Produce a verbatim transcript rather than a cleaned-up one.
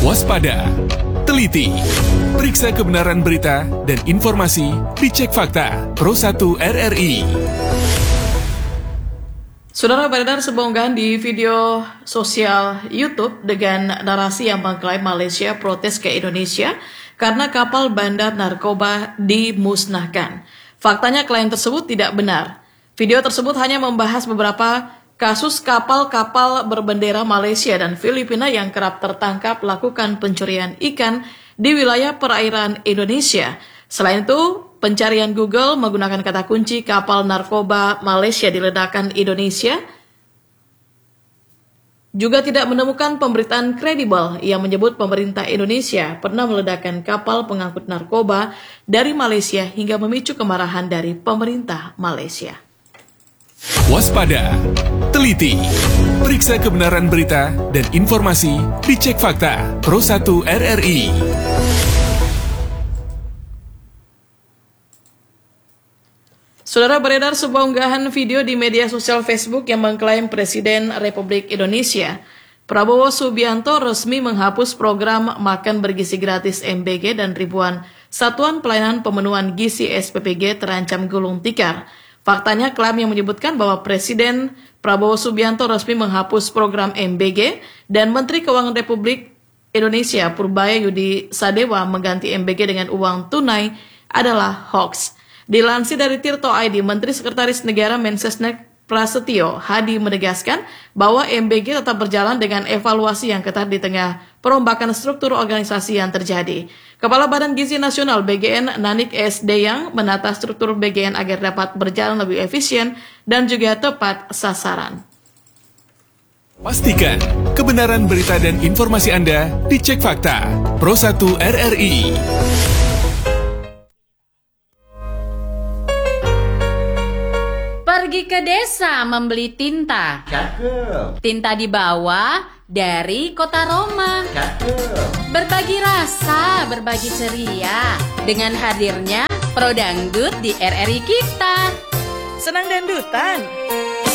Waspada, teliti, periksa kebenaran berita dan informasi, dicek fakta. Pro satu R R I. Saudara, beredar sebuah unggahan di video sosial YouTube dengan narasi yang mengklaim Malaysia protes ke Indonesia karena kapal bandar narkoba dimusnahkan. Faktanya klaim tersebut tidak benar. Video tersebut hanya membahas beberapa kasus kapal-kapal berbendera Malaysia dan Filipina yang kerap tertangkap melakukan pencurian ikan di wilayah perairan Indonesia. Selain itu, pencarian Google menggunakan kata kunci kapal narkoba Malaysia diledakkan Indonesia juga tidak menemukan pemberitaan kredibel yang menyebut pemerintah Indonesia pernah meledakkan kapal pengangkut narkoba dari Malaysia hingga memicu kemarahan dari pemerintah Malaysia. Waspada, teliti, periksa kebenaran berita dan informasi, dicek fakta. Pro satu R R I. Saudara, beredar sebuah unggahan video di media sosial Facebook yang mengklaim Presiden Republik Indonesia Prabowo Subianto resmi menghapus program makan bergizi gratis M B G dan ribuan satuan pelayanan pemenuhan gizi S P P G terancam gulung tikar. Faktanya, klaim yang menyebutkan bahwa Presiden Prabowo Subianto resmi menghapus program M B G dan Menteri Keuangan Republik Indonesia Purbaya Yudi Sadewa mengganti M B G dengan uang tunai adalah hoax. Dilansir dari Tirto I D, Menteri Sekretaris Negara Mensesnek Prasetyo Hadi menegaskan bahwa M B G tetap berjalan dengan evaluasi yang ketat di tengah perombakan struktur organisasi yang terjadi. Kepala Badan Gizi Nasional B G N Nanik S. Deyang menata struktur B G N agar dapat berjalan lebih efisien dan juga tepat sasaran. Pastikan kebenaran berita dan informasi Anda dicek fakta. Pro satu R R I. Pergi ke desa membeli tinta. Cakep. Tinta dibawa dari kota Roma. Cakep. Berbagi rasa, berbagi ceria dengan hadirnya Pro Dangdut di R R I kita. Senang dangdutan?